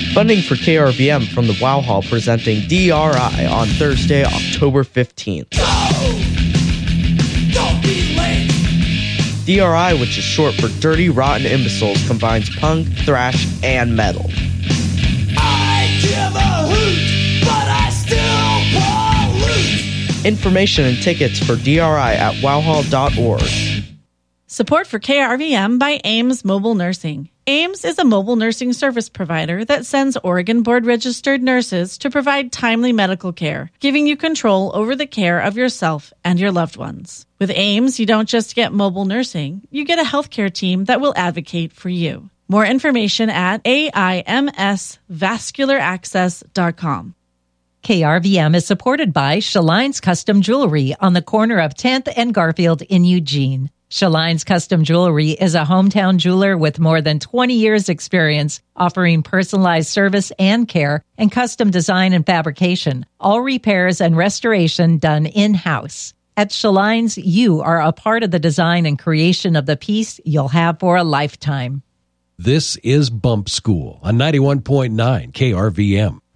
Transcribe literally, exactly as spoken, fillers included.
Funding for K R V M from the Wow Hall presenting D R I on Thursday, October fifteenth. Go! Don't be late! D R I, which is short for Dirty Rotten Imbeciles, combines punk, thrash, and metal. I give a hoot, but I still pollute! Information and tickets for D R I at wow hall dot org. Support for K R V M by Ames Mobile Nursing. Ames is a mobile nursing service provider that sends Oregon board-registered nurses to provide timely medical care, giving you control over the care of yourself and your loved ones. With Ames, you don't just get mobile nursing, you get a healthcare team that will advocate for you. More information at A I M S vascular access dot com. K R V M is supported by Shaline's Custom Jewelry on the corner of tenth and Garfield in Eugene. Shaline's Custom Jewelry is a hometown jeweler with more than twenty years experience offering personalized service and care and custom design and fabrication, all repairs and restoration done in-house. At Shaline's, you are a part of the design and creation of the piece you'll have for a lifetime. This is Bump School on ninety-one point nine K R V M.